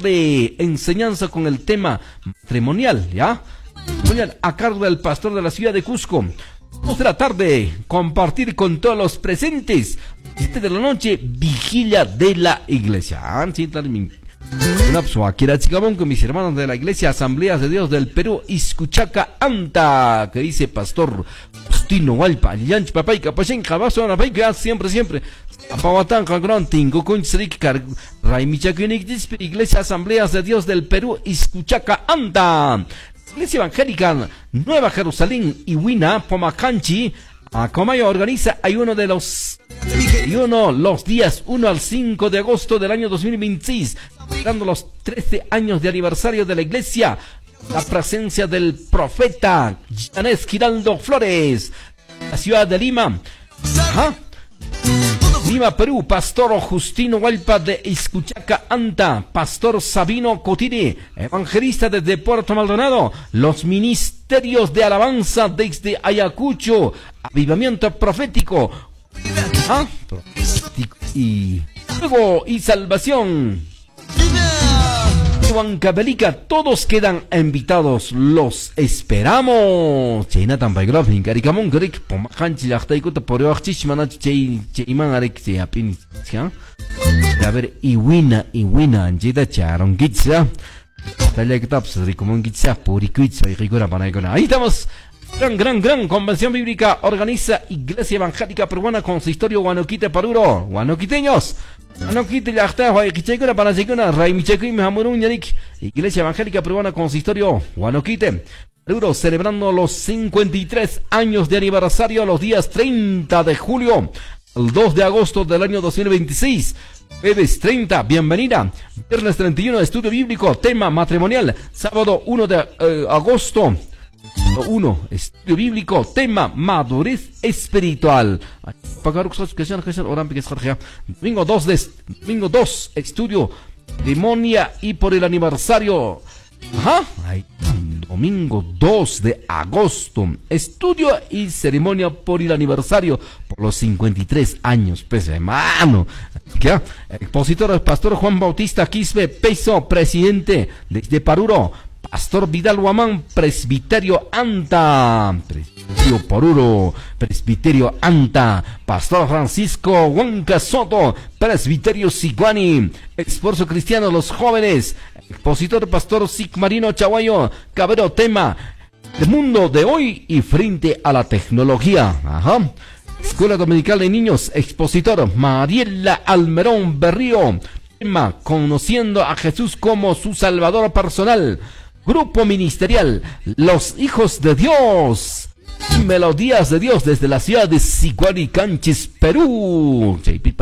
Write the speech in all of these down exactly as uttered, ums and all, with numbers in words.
tarde, enseñanza con el tema matrimonial, ¿ya? Matrimonial a cargo del pastor de la ciudad de Cusco. Dos de la tarde, compartir con todos los presentes. Siete de la noche, vigilia de la iglesia. Ah, sí, también. Una persona que era chicabón con mis hermanos de la iglesia Asambleas de Dios del Perú, Iscuchaca Anta, que dice pastor Justino Hualpa, Yanch Papay, Capachen, Jabazo, Napaica, siempre, siempre. Apawatan, Cagron, Tingo, Kunchrik, Raimichakunik, Iglesia Asambleas de Dios del Perú, Iscuchaca Anta. Iglesia Evangélica Nueva Jerusalén y Huina, Pomacanchi, a Comayo organiza ayuno de los ayuno los días uno al cinco de agosto del año dos mil veintiséis, dando los trece años de aniversario de la iglesia, la presencia del profeta Janés Giraldo Flores, la ciudad de Lima. Ajá. Lima, Perú, pastor Justino Hualpa de Iscuchaca Anta, pastor Sabino Cotini, evangelista desde Puerto Maldonado, los ministerios de alabanza desde Ayacucho, avivamiento profético, ¿ah? Profético y luego y salvación. Huancavelica, todos quedan invitados, los esperamos. China tampoco fin, caricamón, caric, pomacanchi, la taikuta por oachish, manach, chay, chayman, arek, chay, apin, a ver, Iwina, Iwina, Anjida, Charon, Gitza, Talektaps, Ricomon Gitza, Puriquitza, y Rigora Panagona. Ahí estamos. Gran, gran, gran convención bíblica organiza Iglesia Evangélica Peruana Consistorio Guanoquite Paruro. Guanoquiteños. Guanoquite Yachta, Guayquichegura, Panacheguna, Raimichequi, Mehamurun Yanik. Iglesia Evangélica Peruana Consistorio Guanoquite Paruro, celebrando los cincuenta y tres años de aniversario los días treinta de julio al dos de agosto del año dos mil veintiséis. Jueves treinta, bienvenida. Viernes treinta y uno, estudio bíblico, tema matrimonial. Sábado uno de eh, agosto. uno, estudio bíblico, tema madurez espiritual. Domingo dos, de, domingo dos, estudio demonia y por el aniversario. Ajá, ay, domingo dos de agosto, estudio y ceremonia por el aniversario por los cincuenta y tres años, pues hermano. ¿Qué? Expositor el pastor Juan Bautista Quispe Peso, presidente desde Paruro. Pastor Vidal Guamán, Presbiterio Anta, Presbiterio Paruro, Presbiterio Anta, Pastor Francisco Huanca Soto, Presbiterio Siguani, Esfuerzo Cristiano Los Jóvenes, expositor Pastor Sigmarino Chaguayo, Cabero, tema del mundo de hoy y frente a la tecnología. Ajá. Escuela Dominical de Niños, expositor Mariela Almerón Berrío, tema conociendo a Jesús como su Salvador personal. Grupo ministerial Los Hijos de Dios, Melodías de Dios desde la ciudad de Siguani Canchis, Perú.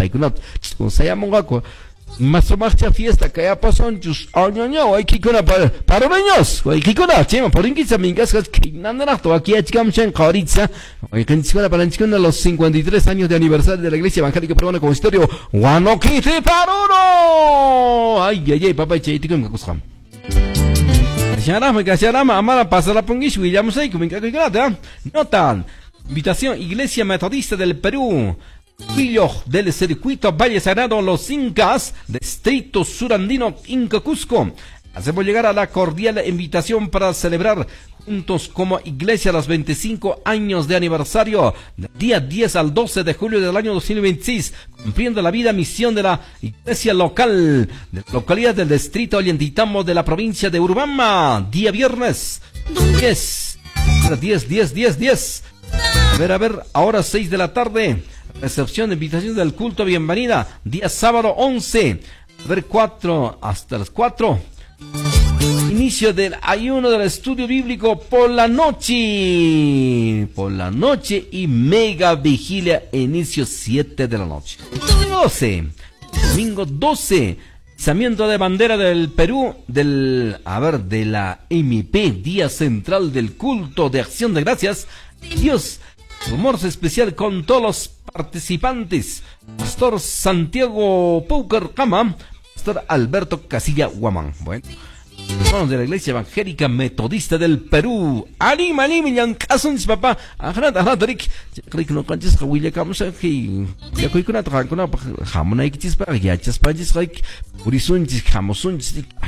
Se llama un gaco. Más o marcha fiesta que ya pasó en tus años, hay que con para para niños, hay que con chema por inquisa mingas que nada to aquí a chicamchen caritza, hay que escuela para de los cincuenta y tres años de aniversario de la Iglesia Evangélica Peruana Consistorio Guanoquite Paruro. Ay ay ay, papá cheiti con cosam. Kasharama, kasharama, amara pasará pongish, William Seiko, me cago en Notan, invitación, Iglesia Metodista del Perú, Filho del Circuito Valle Sagrado Los Incas, Distrito Surandino, Inca Cusco. Hacemos llegar a la cordial invitación para celebrar juntos como iglesia los veinticinco años de aniversario, del día diez al doce de julio del año dos mil veintiséis, cumpliendo la vida misión de la iglesia local, de la localidad del distrito Ollantaytambo de la provincia de Urubamba, día viernes, diez, diez, diez, diez, diez. A ver, a ver, ahora seis de la tarde, recepción de invitación del culto, bienvenida, día sábado once, a ver, cuatro, hasta las cuatro. Inicio del ayuno del estudio bíblico por la noche. Por la noche y mega vigilia, inicio siete de la noche. doce. Domingo doce. Izamiento de bandera del Perú, del, a ver, de la M P, Día Central del Culto de Acción de Gracias. Dios, almuerzo especial con todos los participantes. Pastor Santiago Poucar Cama, Pastor Alberto Casilla Guamán. Bueno, hermanos de la Iglesia Evangélica Metodista del Perú. Anim, anim, yan kasun papá. Ajrat, ajrat, rik. Rik no kanchis kawilya kamusa ki. Ya kuy kuna takan kuna hamuna ikichis pa ya chas panchis rik. Urisun chis hamosun chis.